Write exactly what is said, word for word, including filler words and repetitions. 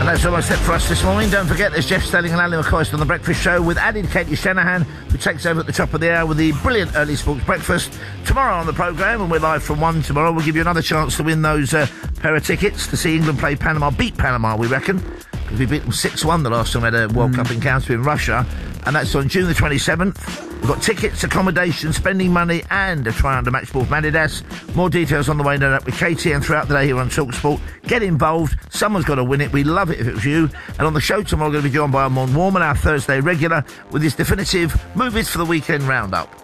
And that's almost it for us this morning. Don't forget, there's Jeff Stelling and Ali McCoist on The Breakfast Show with added Katie Shanahan, who takes over at the top of the hour with the brilliant early sports breakfast. Tomorrow on the programme, and we're live from one tomorrow, we'll give you another chance to win those uh, pair of tickets to see England play Panama. Beat Panama, we reckon, because we beat them six one the last time we had a World mm. Cup encounter in Russia. And that's on June the twenty-seventh. We've got tickets, accommodation, spending money, and a try under Matchball for Adidas. More details on the way. Know that with Katie, and throughout the day here on TalkSport. Get involved. Someone's got to win it. We love it if it was you. And on the show tomorrow, we're going to be joined by Armand Warman, our Thursday regular, with his definitive movies for the weekend roundup.